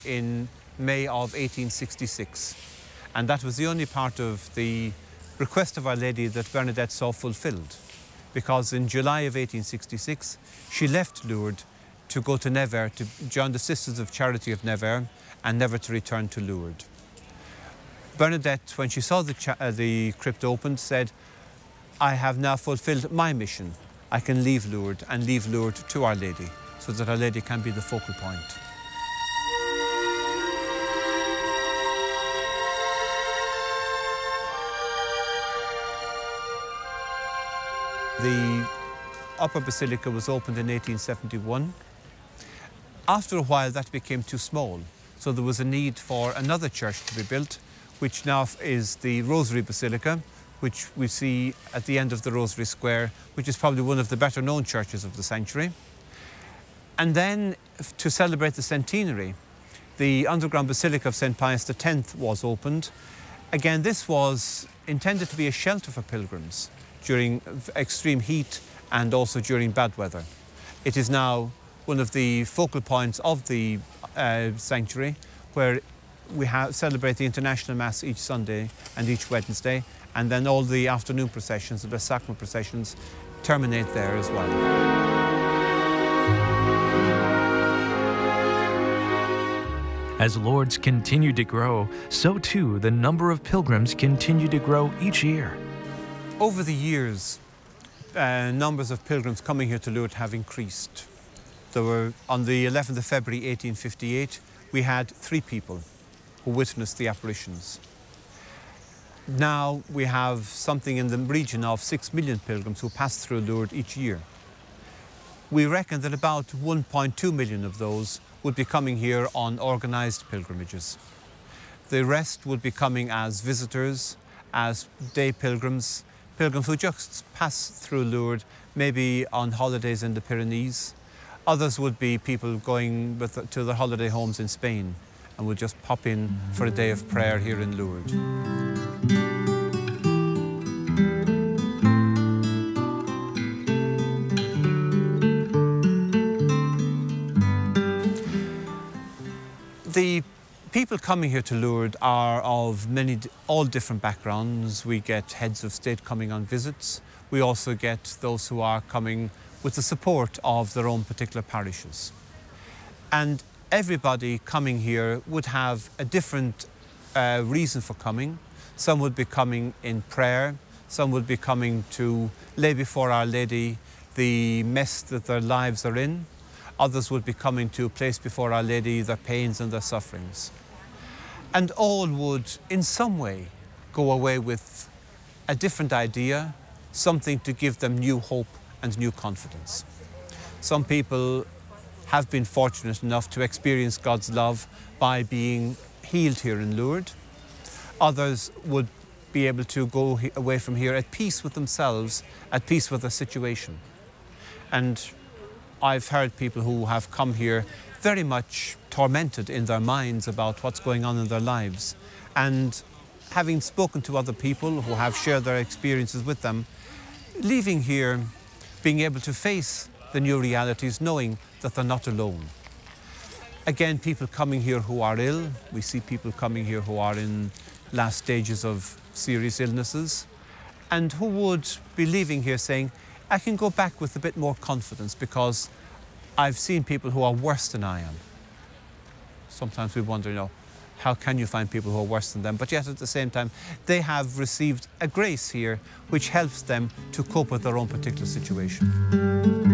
in May of 1866. And that was the only part of the request of Our Lady that Bernadette saw fulfilled, because in July of 1866 she left Lourdes to go to Nevers to join the Sisters of Charity of Nevers and never to return to Lourdes. Bernadette, when she saw the crypt opened, said, "I have now fulfilled my mission. I can leave Lourdes and leave Lourdes to Our Lady, so that Our Lady can be the focal point." The upper basilica was opened in 1871. After a while that became too small, so there was a need for another church to be built, which now is the Rosary Basilica, which we see at the end of the Rosary Square, which is probably one of the better known churches of the century. And then, to celebrate the centenary, the underground Basilica of St. Pius X was opened. Again, this was intended to be a shelter for pilgrims during extreme heat and also during bad weather. It is now one of the focal points of the sanctuary, where we celebrate the International Mass each Sunday and each Wednesday, and then all the afternoon processions, the sacrament processions, terminate there as well. As Lourdes continued to grow, so too the number of pilgrims continued to grow each year. Over the years, numbers of pilgrims coming here to Lourdes have increased. There were, on the 11th of February 1858, we had 3 people who witnessed the apparitions. Now we have something in the region of 6 million pilgrims who pass through Lourdes each year. We reckon that about 1.2 million of those would be coming here on organised pilgrimages. The rest would be coming as visitors, as day pilgrims, pilgrims who just pass through Lourdes, maybe on holidays in the Pyrenees. Others would be people going to their holiday homes in Spain and would just pop in for a day of prayer here in Lourdes. The people coming here to Lourdes are of all different backgrounds. We get heads of state coming on visits. We also get those who are coming with the support of their own particular parishes. And everybody coming here would have a different reason for coming. Some would be coming in prayer. Some would be coming to lay before Our Lady the mess that their lives are in. Others would be coming to place before Our Lady their pains and their sufferings. And all would, in some way, go away with a different idea, something to give them new hope and new confidence. Some people have been fortunate enough to experience God's love by being healed here in Lourdes. Others would be able to go away from here at peace with themselves, at peace with their situation. And I've heard people who have come here very much tormented in their minds about what's going on in their lives. And having spoken to other people who have shared their experiences with them, leaving here being able to face the new realities, knowing that they're not alone. Again, people coming here who are ill. We see people coming here who are in last stages of serious illnesses and who would be leaving here saying, I can go back with a bit more confidence because I've seen people who are worse than I am. Sometimes we wonder, how can you find people who are worse than them? But yet at the same time, they have received a grace here which helps them to cope with their own particular situation.